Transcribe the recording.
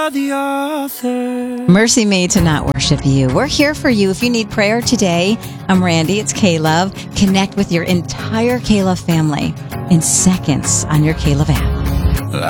The author. Mercy me to not worship you. We're here for you. If you need prayer today, I'm Randy. It's K-Love. Connect with your entire K-Love family in seconds on your K-Love app.